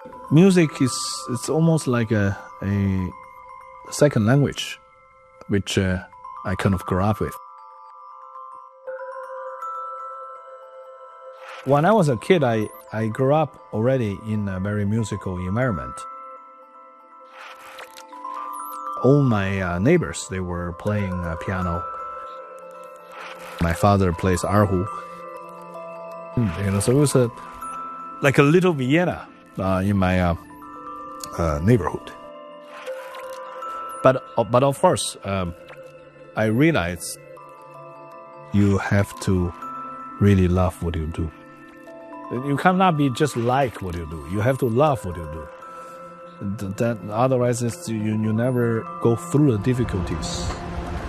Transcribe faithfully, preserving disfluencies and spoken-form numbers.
Music is it's almost like a, a second language, which uh, I kind of grew up with. When I was a kid, I, I grew up already in a very musical environment. All my uh, neighbors, they were playing uh, piano. My father plays erhu. You know, so it was a, like a little Vienna uh, in my uh, uh, neighborhood. But, uh, but of course, um, I realized you have to really love what you do. You cannot be just like what you do. You have to love what you do. That, otherwise, it's, you, you never go through the difficulties.